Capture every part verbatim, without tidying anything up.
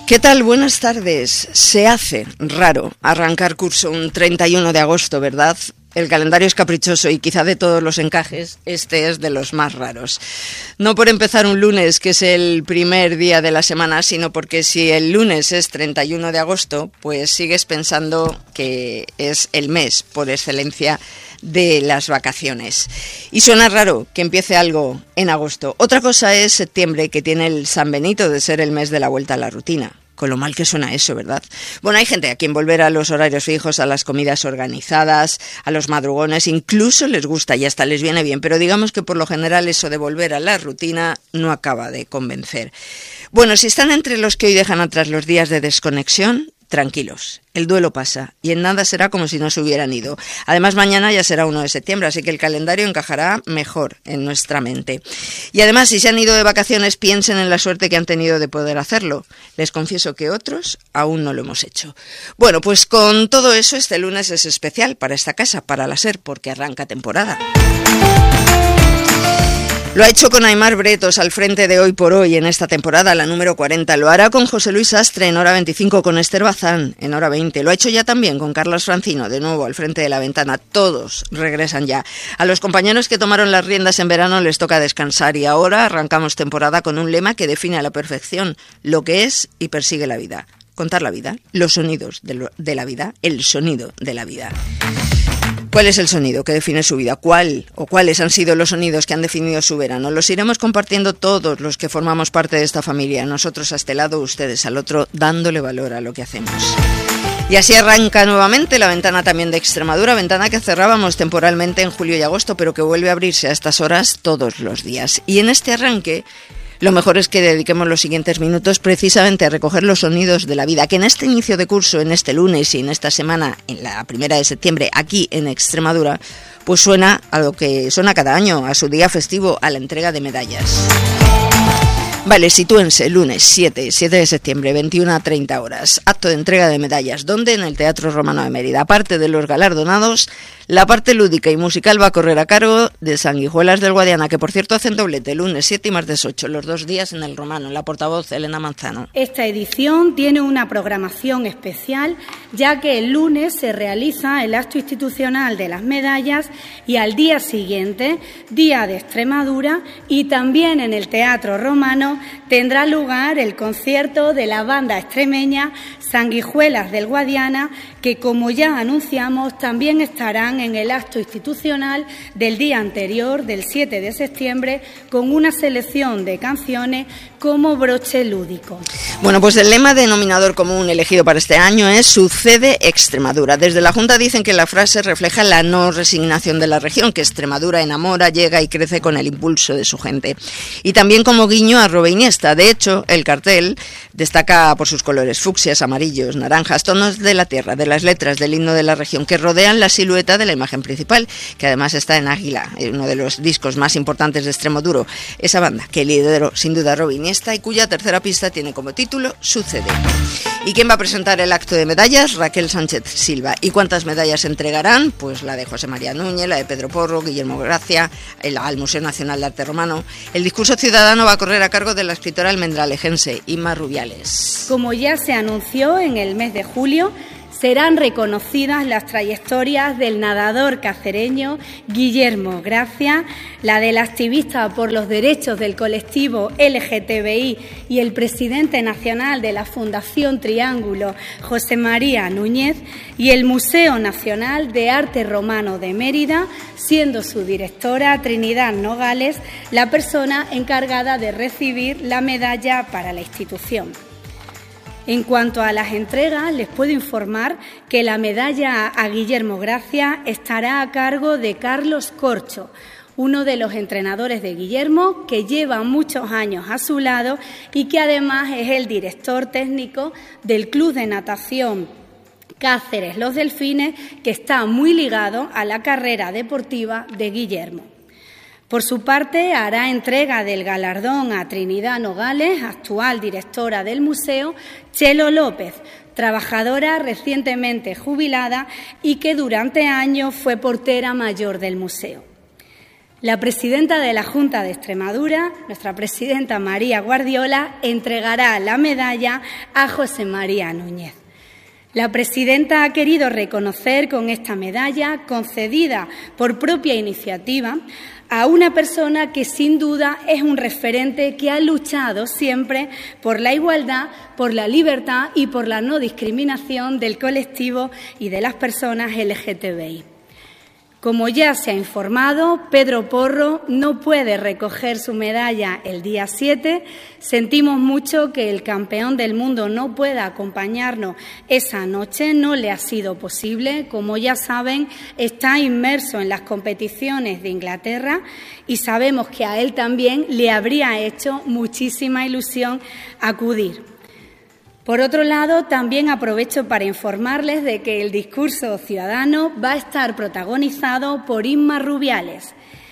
¿Qué tal? Buenas tardes. Se hace raro arrancar curso un treinta y uno de agosto, ¿verdad? El calendario es caprichoso y quizá de todos los encajes, este es de los más raros. No por empezar un lunes, que es el primer día de la semana, sino porque si el lunes es treinta y uno de agosto, pues sigues pensando que es el mes por excelencia de las vacaciones. Y suena raro que empiece algo en agosto. Otra cosa es septiembre, que tiene el San Benito de ser el mes de la vuelta a la rutina. Con lo mal que suena eso, ¿verdad? Bueno, hay gente a quien volver a los horarios fijos, a las comidas organizadas, a los madrugones, incluso les gusta y hasta les viene bien, pero digamos que por lo general eso de volver a la rutina no acaba de convencer. Bueno, si están entre los que hoy dejan atrás los días de desconexión, tranquilos, el duelo pasa y en nada será como si no se hubieran ido. Además, mañana ya será uno de septiembre, así que el calendario encajará mejor en nuestra mente. Y además, si se han ido de vacaciones, piensen en la suerte que han tenido de poder hacerlo. Les confieso que otros aún no lo hemos hecho. Bueno, pues con todo eso, este lunes es especial para esta casa, para la SER, porque arranca temporada. Lo ha hecho con Aimar Bretos al frente de Hoy por Hoy en esta temporada, la número cuarenta. Lo hará con José Luis Astre en hora veinticinco, con Esther Bazán en hora veinte. Lo ha hecho ya también con Carlos Francino, de nuevo al frente de La Ventana. Todos regresan ya. A los compañeros que tomaron las riendas en verano les toca descansar y ahora arrancamos temporada con un lema que define a la perfección lo que es y persigue la vida. Contar la vida, los sonidos de, lo, de la vida, el sonido de la vida. ¿Cuál es el sonido que define su vida? ¿Cuál o cuáles han sido los sonidos que han definido su verano? Los iremos compartiendo todos los que formamos parte de esta familia. Nosotros a este lado, ustedes al otro, dándole valor a lo que hacemos. Y así arranca nuevamente la ventana también de Extremadura, ventana que cerrábamos temporalmente en julio y agosto, pero que vuelve a abrirse a estas horas todos los días. Y en este arranque, lo mejor es que dediquemos los siguientes minutos precisamente a recoger los sonidos de la vida, que en este inicio de curso, en este lunes y en esta semana, en la primera de septiembre, aquí en Extremadura, pues suena a lo que suena cada año, a su día festivo, a la entrega de medallas. Vale, sitúense, lunes siete, siete de septiembre, veintiuna a treinta horas, acto de entrega de medallas, donde en el Teatro Romano de Mérida, aparte de los galardonados, la parte lúdica y musical va a correr a cargo de Sanguijuelas del Guadiana, que por cierto hacen doblete, lunes siete y martes ocho, los dos días en el Romano, la portavoz Elena Manzano. Esta edición tiene una programación especial, ya que el lunes se realiza el acto institucional de las medallas y al día siguiente, Día de Extremadura, y también en el Teatro Romano tendrá lugar el concierto de la banda extremeña Sanguijuelas del Guadiana, que, como ya anunciamos, también estarán en el acto institucional del día anterior, del siete de septiembre, con una selección de canciones como broche lúdico. Bueno, pues el lema denominador común elegido para este año es Sucede Extremadura. Desde la Junta dicen que la frase refleja la no resignación de la región, que Extremadura enamora, llega y crece con el impulso de su gente. Y también como guiño a Robe Iniesta. De hecho, el cartel destaca por sus colores fucsias, amarillos, naranjas, tonos de la tierra, de las letras del himno de la región que rodean la silueta de la imagen principal, que además está en Águila, uno de los discos más importantes de Extremoduro, esa banda que lideró sin duda Robe Iniesta y cuya tercera pista tiene como título Sucede. ¿Y quién va a presentar el acto de medallas? Raquel Sánchez Silva. ¿Y cuántas medallas se entregarán? Pues la de José María Núñez, la de Pedro Porro, Guillermo Gracia, el, al Museo Nacional de Arte Romano. El discurso ciudadano va a correr a cargo de la escritora almendralejense Inma Rubiales. Como ya se anunció en el mes de julio, serán reconocidas las trayectorias del nadador cacereño Guillermo Gracia, la del activista por los derechos del colectivo L G T B I y el presidente nacional de la Fundación Triángulo, José María Núñez, y el Museo Nacional de Arte Romano de Mérida, siendo su directora Trinidad Nogales la persona encargada de recibir la medalla para la institución. En cuanto a las entregas, les puedo informar que la medalla a Guillermo Gracia estará a cargo de Carlos Corcho, uno de los entrenadores de Guillermo, que lleva muchos años a su lado y que además es el director técnico del Club de Natación Cáceres Los Delfines, que está muy ligado a la carrera deportiva de Guillermo. Por su parte, hará entrega del galardón a Trinidad Nogales, actual directora del museo, Chelo López, trabajadora recientemente jubilada y que durante años fue portera mayor del museo. La presidenta de la Junta de Extremadura, nuestra presidenta María Guardiola, entregará la medalla a José María Núñez. La presidenta ha querido reconocer con esta medalla, concedida por propia iniciativa, a una persona que sin duda es un referente que ha luchado siempre por la igualdad, por la libertad y por la no discriminación del colectivo y de las personas L G T B I. Como ya se ha informado, Pedro Porro no puede recoger su medalla el día siete. Sentimos mucho que el campeón del mundo no pueda acompañarnos esa noche, no le ha sido posible. Como ya saben, está inmerso en las competiciones de Inglaterra y sabemos que a él también le habría hecho muchísima ilusión acudir. Por otro lado, también aprovecho para informarles de que el discurso ciudadano va a estar protagonizado por Inma Rubiales.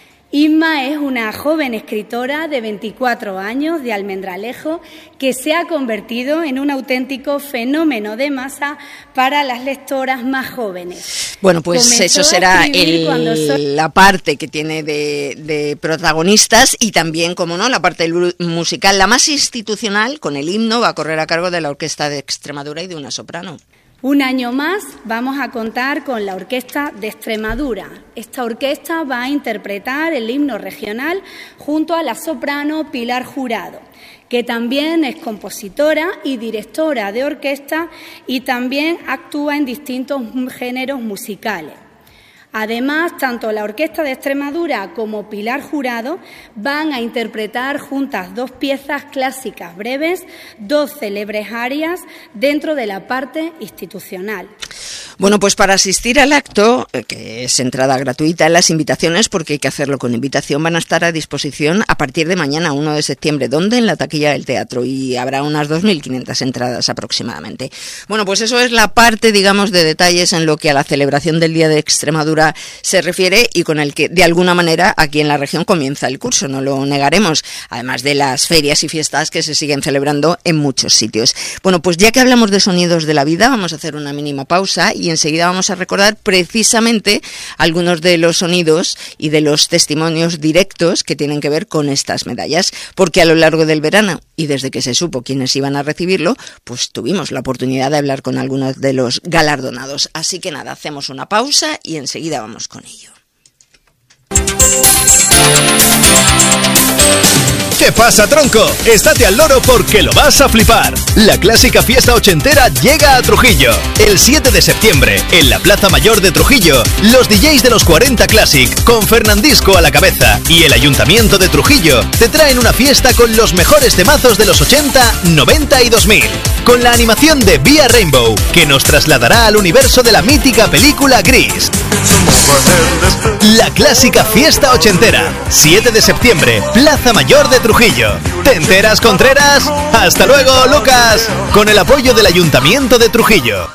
Inma es una joven escritora de veinticuatro años de Almendralejo que se ha convertido en un auténtico fenómeno de masa para las lectoras más jóvenes. Bueno, pues Comenzó eso será el, so- la parte que tiene de, de protagonistas y también, como no, la parte musical, la más institucional, con el himno, va a correr a cargo de la Orquesta de Extremadura y de una soprano. Un año más vamos a contar con la Orquesta de Extremadura. Esta orquesta va a interpretar el himno regional junto a la soprano Pilar Jurado, que también es compositora y directora de orquesta y también actúa en distintos géneros musicales. Además, tanto la Orquesta de Extremadura como Pilar Jurado van a interpretar juntas dos piezas clásicas breves, dos célebres arias dentro de la parte institucional. Bueno, pues para asistir al acto, que es entrada gratuita, las invitaciones, porque hay que hacerlo con invitación, van a estar a disposición a partir de mañana, uno de septiembre, donde en la taquilla del teatro, y habrá unas dos mil quinientas entradas aproximadamente. Bueno, pues eso es la parte, digamos, de detalles en lo que a la celebración del Día de Extremadura se refiere y con el que, de alguna manera, aquí en la región comienza el curso, no lo negaremos, además de las ferias y fiestas que se siguen celebrando en muchos sitios. Bueno, pues ya que hablamos de sonidos de la vida, vamos a hacer una mínima pausa y enseguida vamos a recordar precisamente algunos de los sonidos y de los testimonios directos que tienen que ver con estas medallas, porque a lo largo del verano y desde que se supo quiénes iban a recibirlo, pues tuvimos la oportunidad de hablar con algunos de los galardonados. Así que nada, hacemos una pausa y enseguida vamos con ello. ¿Qué pasa, tronco? Estate al loro porque lo vas a flipar. La clásica fiesta ochentera llega a Trujillo. El siete de septiembre, en la Plaza Mayor de Trujillo, los D Js de los cuarenta Classic, con Fernandisco a la cabeza, y el Ayuntamiento de Trujillo, te traen una fiesta con los mejores temazos de los ochenta, noventa y dos mil. Con la animación de Vía Rainbow, que nos trasladará al universo de la mítica película Gris. La clásica fiesta ochentera, siete de septiembre, Plaza Mayor de Trujillo. ¿Te enteras, Contreras? ¡Hasta luego, Lucas! Con el apoyo del Ayuntamiento de Trujillo.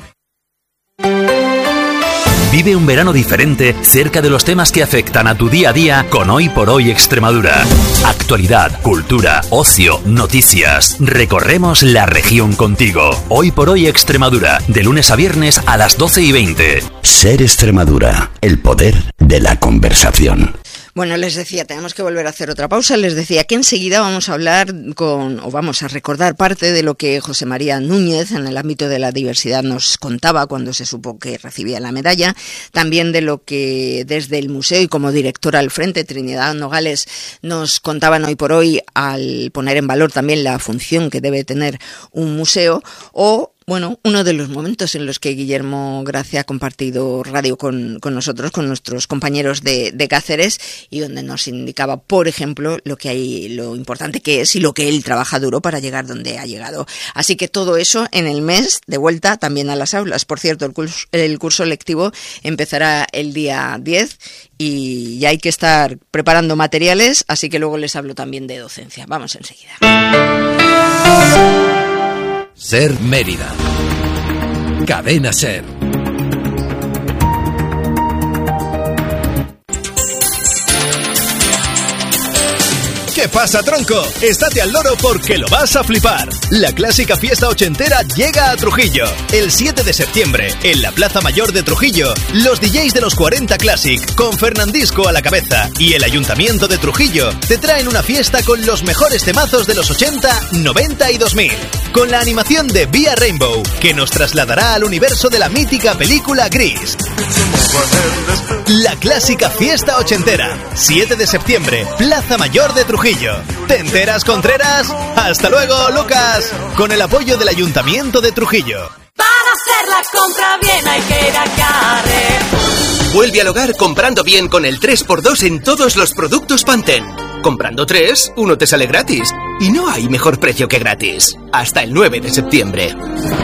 Vive un verano diferente cerca de los temas que afectan a tu día a día con Hoy por Hoy Extremadura. Actualidad, cultura, ocio, noticias. Recorremos la región contigo. Hoy por Hoy Extremadura, de lunes a viernes a las doce y veinte. Ser Extremadura, el poder de la conversación. Bueno, les decía, tenemos que volver a hacer otra pausa. Les decía que enseguida vamos a hablar con, o vamos a recordar parte de lo que José María Núñez en el ámbito de la diversidad nos contaba cuando se supo que recibía la medalla. También de lo que desde el museo y como directora al frente, Trinidad Nogales, nos contaban hoy por hoy al poner en valor también la función que debe tener un museo. O bueno, uno de los momentos en los que Guillermo Gracia ha compartido radio con, con nosotros, con nuestros compañeros de, de Cáceres, y donde nos indicaba, por ejemplo, lo que hay, lo importante que es y lo que él trabaja duro para llegar donde ha llegado. Así que todo eso en el mes de vuelta también a las aulas. Por cierto, el curso, el curso lectivo empezará el día diez y ya hay que estar preparando materiales, así que luego les hablo también de docencia. Vamos enseguida. Ser Mérida. Cadena Ser. ¿Qué pasa, tronco? Estate al loro porque lo vas a flipar. La clásica fiesta ochentera llega a Trujillo. El siete de septiembre, en la Plaza Mayor de Trujillo, los D Js de los cuarenta Classic, con Fernandisco a la cabeza, y el Ayuntamiento de Trujillo, te traen una fiesta con los mejores temazos de los ochenta, noventa y dos mil. Con la animación de Vía Rainbow, que nos trasladará al universo de la mítica película Gris. La clásica fiesta ochentera, siete de septiembre, Plaza Mayor de Trujillo. ¿Te enteras, Contreras? ¡Hasta luego, Lucas! Con el apoyo del Ayuntamiento de Trujillo. Para hacer la compra bien hay que ir a Carrefour. Vuelve al hogar comprando bien con el tres por dos en todos los productos Pantene. Comprando tres, uno te sale gratis. Y no hay mejor precio que gratis. Hasta el nueve de septiembre.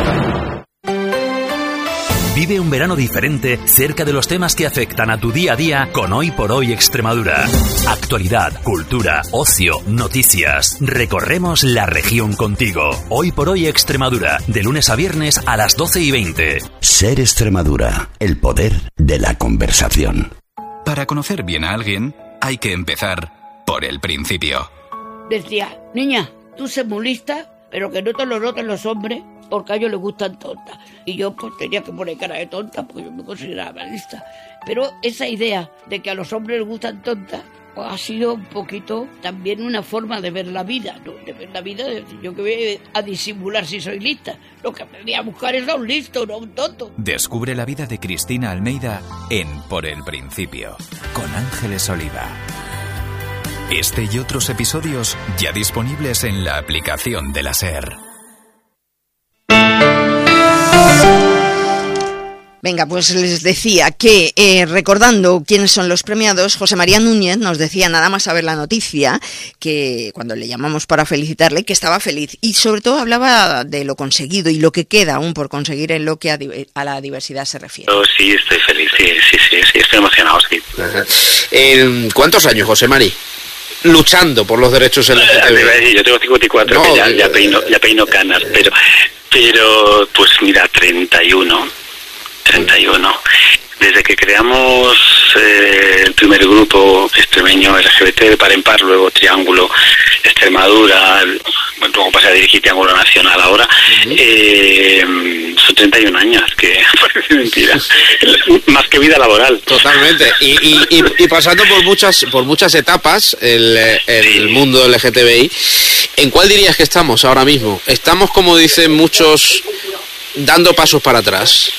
Vive un verano diferente cerca de los temas que afectan a tu día a día con Hoy por Hoy Extremadura. Actualidad, cultura, ocio, noticias. Recorremos la región contigo. Hoy por Hoy Extremadura, de lunes a viernes a las doce y veinte. Ser Extremadura, el poder de la conversación. Para conocer bien a alguien, hay que empezar por el principio. Decía, niña, tú sé muy lista, pero que no te lo noten los hombres, porque a ellos les gustan tontas. Y yo pues tenía que poner cara de tonta, porque yo me consideraba lista. Pero esa idea de que a los hombres les gustan tontas, pues ha sido un poquito también una forma de ver la vida, ¿no? De ver la vida, de, yo que voy a disimular si soy lista. Lo que aprendí a buscar es a un listo, no a un tonto. Descubre la vida de Cristina Almeida en Por el Principio, con Ángeles Oliva. Este y otros episodios ya disponibles en la aplicación de la SER. Venga, pues les decía que, eh, recordando quiénes son los premiados, José María Núñez nos decía, nada más saber la noticia, que cuando le llamamos para felicitarle, que estaba feliz. Y sobre todo hablaba de lo conseguido y lo que queda aún por conseguir en lo que a, a la diversidad se refiere. Oh, sí, estoy feliz, sí, sí, sí, sí, estoy emocionado, sí. Eh, ¿Cuántos años, José Mari? Luchando por los derechos L G T B. Yo tengo cincuenta y cuatro, no, que ya, ya, peino, ya peino canas, pero, pero pues mira, treinta y uno. treinta y uno. Desde que creamos eh, el primer grupo extremeño L G B T de Par en Par, luego Triángulo Extremadura, bueno, luego pasé a dirigir Triángulo Nacional ahora, uh-huh. eh, son treinta y un años, que parece mentira, más que vida laboral. Totalmente, y, y, y, y pasando por muchas por muchas etapas el, el sí. mundo L G T B I, ¿en cuál dirías que estamos ahora mismo? ¿Estamos, como dicen muchos, dando pasos para atrás?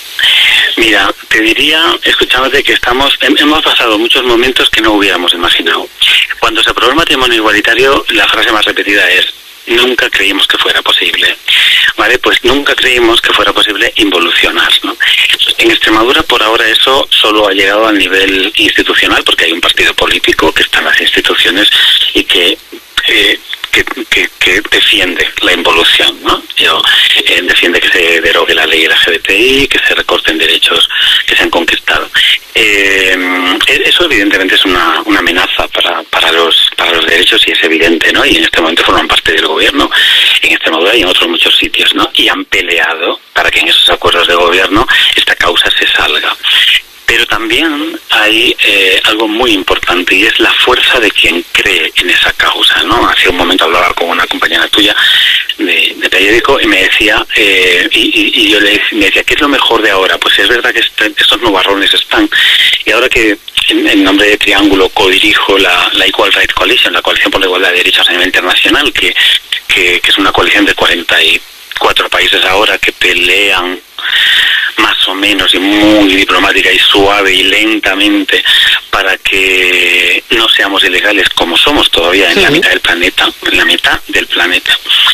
Mira, te diría, escuchándote, que estamos, hemos pasado muchos momentos que no hubiéramos imaginado. Cuando se aprobó el matrimonio igualitario, la frase más repetida es: nunca creímos que fuera posible. Vale, pues nunca creímos que fuera posible involucionar, ¿no? En Extremadura, por ahora, eso solo ha llegado a nivel institucional, porque hay un partido político que está en las instituciones y que eh, Que, que, que defiende la involución, ¿no? Yo, eh, defiende que se derogue la ley L G B T I, que se recorten derechos que se han conquistado. Eh, eso evidentemente es una, una amenaza para, para los para los derechos, y es evidente, ¿no? Y en este momento forman parte del gobierno en Extremadura y en otros muchos sitios, ¿no? Y han peleado para que en esos acuerdos de gobierno esta causa se salga. Pero también hay eh, algo muy importante, y es la fuerza de quien cree en esa causa, ¿no? Hace un momento hablaba con una compañera tuya de, de periódico y me decía, eh, y, y, y yo le me decía, ¿qué es lo mejor de ahora? Pues es verdad que este, estos nubarrones están, y ahora que en, en nombre de Triángulo codirijo la, la Equal Rights Coalition, la Coalición por la Igualdad de Derechos a nivel internacional, que, que, que es una coalición de cuarenta y cuatro países ahora que pelean más o menos y muy diplomática y suave y lentamente para que no seamos ilegales como somos todavía en sí. la mitad del planeta, en la mitad del planeta.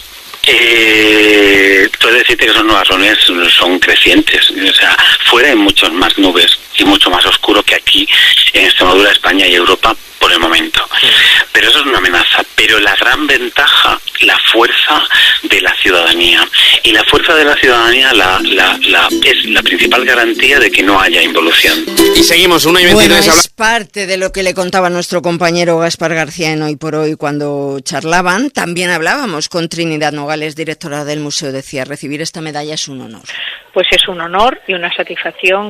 Eh, puedo decirte que esos nubarrones son crecientes, o sea, fuera hay muchos más nubes y mucho más oscuro que aquí en Extremadura, España y Europa por el momento. Sí. Pero eso es una amenaza, pero la gran ventaja, la fuerza de la ciudadanía, y la fuerza de la ciudadanía la, la, la, es la principal garantía de que no haya involución. Y seguimos, una y veintitrés. Bueno, es parte de lo que le contaba nuestro compañero Gaspar García en Hoy por Hoy cuando charlaban. También hablábamos con Trinidad Nogales, directora del museo. Decía, recibir esta medalla es un honor. Pues es un honor y una satisfacción